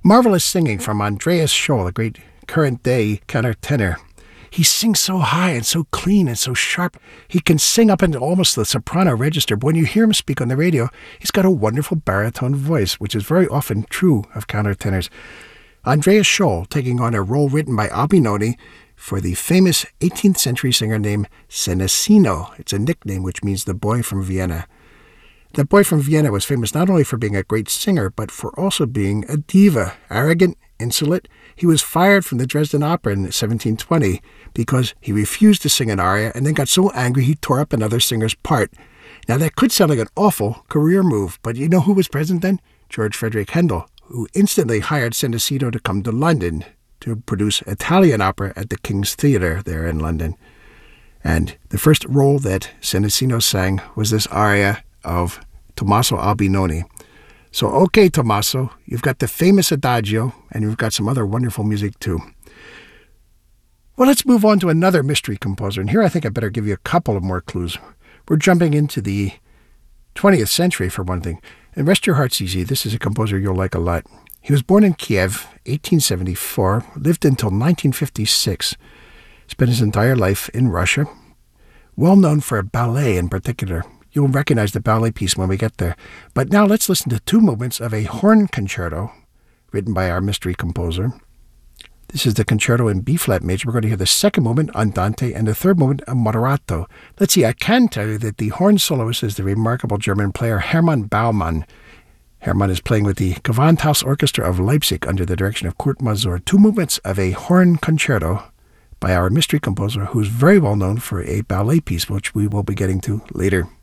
Marvelous singing from Andreas Scholl, a great current-day countertenor. He sings so high and so clean and so sharp. He can sing up into almost the soprano register. But when you hear him speak on the radio, he's got a wonderful baritone voice, which is very often true of countertenors. Andreas Scholl taking on a role written by Albinoni for the famous 18th century singer named Senesino. It's a nickname which means the boy from Vienna. The boy from Vienna was famous not only for being a great singer, but for also being a diva, arrogant, insolent. He was fired from the Dresden Opera in 1720 because he refused to sing an aria and then got so angry he tore up another singer's part. Now that could sound like an awful career move, but you know who was present then? George Frederick Handel, who instantly hired Senesino to come to London to produce Italian opera at the King's Theatre there in London. And the first role that Senesino sang was this aria of Tommaso Albinoni. So, okay, Tommaso, you've got the famous Adagio, and you've got some other wonderful music too. Well, let's move on to another mystery composer, and here I think I better give you a couple of more clues. We're jumping into the 20th century, for one thing. And rest your hearts easy, this is a composer you'll like a lot. He was born in Kiev, 1874, lived until 1956, spent his entire life in Russia, well known for ballet in particular. You'll recognize the ballet piece when we get there. But now let's listen to two movements of a horn concerto written by our mystery composer. This is the concerto in B-flat major. We're going to hear the second movement, Andante, and the third movement, a moderato. Let's see, I can tell you that the horn soloist is the remarkable German player Hermann Baumann. Hermann is playing with the Gewandhaus Orchestra of Leipzig under the direction of Kurt Masur. Two movements of a horn concerto by our mystery composer, who's very well known for a ballet piece, which we will be getting to later.